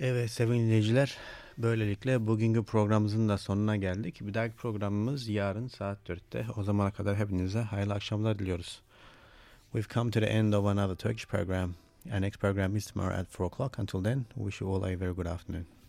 Evet sevgili dinleyiciler, böylelikle bugünkü programımızın da sonuna geldik. Bir dahaki programımız yarın saat 4'te. O zamana kadar hepinize hayırlı akşamlar diliyoruz. We've come to the end of another Turkish program. Our next program is tomorrow at 4 o'clock. Until then, we wish you all a very good afternoon.